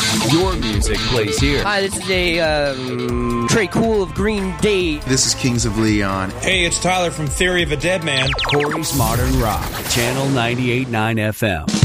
Your music plays here. Hi, this is Trey Cool of Green Day. This is Kings of Leon. Hey, it's Tyler from Theory of a Dead Man. Corey's Modern Rock, Channel 98.9 FM.